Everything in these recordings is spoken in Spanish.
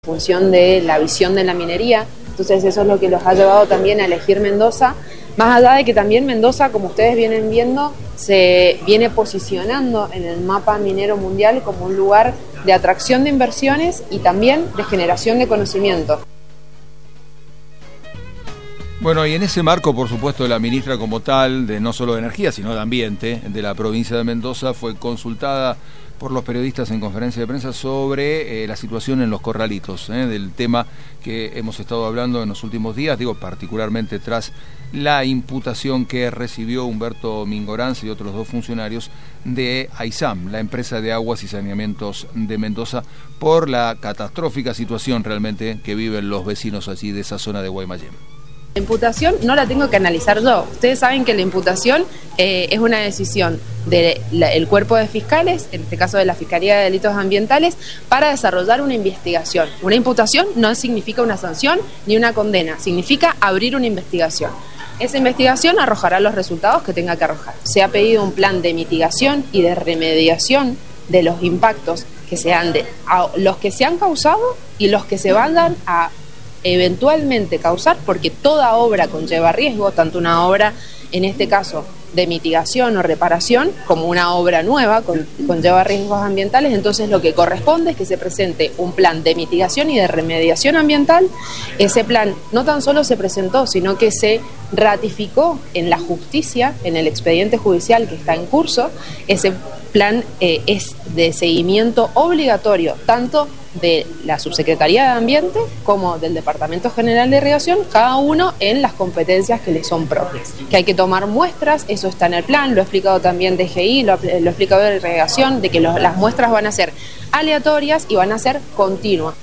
función de la visión de la minería. Entonces eso es lo que los ha llevado también a elegir Mendoza, más allá de que también Mendoza, como ustedes vienen viendo, se viene posicionando en el mapa minero mundial como un lugar de atracción de inversiones y también de generación de conocimiento. Bueno, y en ese marco, por supuesto, la ministra como tal, de no solo de Energía, sino de Ambiente, de la provincia de Mendoza, fue consultada por los periodistas en conferencia de prensa sobre la situación en los corralitos, del tema que hemos estado hablando en los últimos días, digo, particularmente tras la imputación que recibió Humberto Mingorance y otros dos funcionarios de AISAM, la empresa de aguas y saneamientos de Mendoza, por la catastrófica situación realmente que viven los vecinos allí de esa zona de Guaymallén. La imputación no la tengo que analizar yo. Ustedes saben que la imputación es una decisión del cuerpo de fiscales, en este caso de la Fiscalía de Delitos Ambientales, para desarrollar una investigación. Una imputación no significa una sanción ni una condena, significa abrir una investigación. Esa investigación arrojará los resultados que tenga que arrojar. Se ha pedido un plan de mitigación y de remediación de los impactos que sean los que se han causado y los que se vayan a eventualmente causar, porque toda obra conlleva riesgo, tanto una obra, en este caso, de mitigación o reparación, como una obra nueva conlleva riesgos ambientales. Entonces lo que corresponde es que se presente un plan de mitigación y de remediación ambiental. Ese plan no tan solo se presentó, sino que se ratificó en la justicia, en el expediente judicial que está en curso. Ese plan es de seguimiento obligatorio, tanto de la Subsecretaría de Ambiente como del Departamento General de Irrigación, cada uno en las competencias que le son propias. Que hay que tomar muestras, eso está en el plan, lo ha explicado también DGI, lo ha explicado de Irrigación, de que las muestras van a ser aleatorias y van a ser continuas.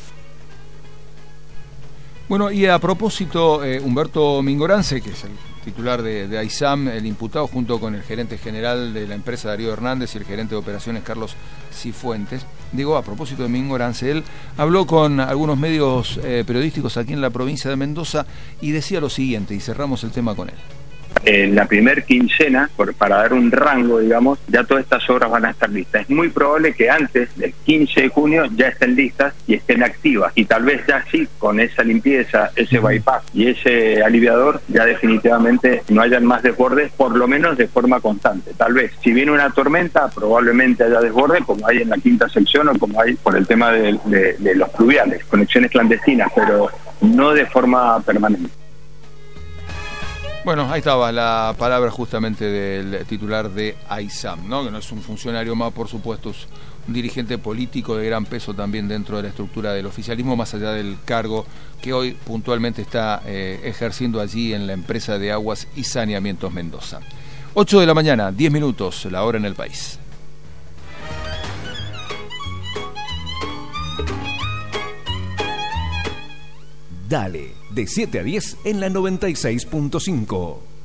Bueno, y a propósito, Humberto Mingorance, que es el titular de AISAM, el imputado junto con el gerente general de la empresa Darío Hernández y el gerente de operaciones Carlos Cifuentes, digo, a propósito de Mingorance, él habló con algunos medios periodísticos aquí en la provincia de Mendoza y decía lo siguiente, y cerramos el tema con él. En la primer quincena, para dar un rango, digamos, ya todas estas obras van a estar listas. Es muy probable que antes del 15 de junio ya estén listas y estén activas. Y tal vez ya sí, con esa limpieza, ese bypass y ese aliviador, ya definitivamente no hayan más desbordes, por lo menos de forma constante. Tal vez, si viene una tormenta, probablemente haya desbordes, como hay en la quinta sección o como hay por el tema de los pluviales, conexiones clandestinas, pero no de forma permanente. Bueno, ahí estaba la palabra justamente del titular de AISAM, ¿no? Que no es un funcionario más, por supuesto, es un dirigente político de gran peso también dentro de la estructura del oficialismo, más allá del cargo que hoy puntualmente está ejerciendo allí en la empresa de aguas y saneamientos Mendoza. 8 de la mañana, 10 minutos, la hora en el país. Dale, de 7 a 10 en la 96.5.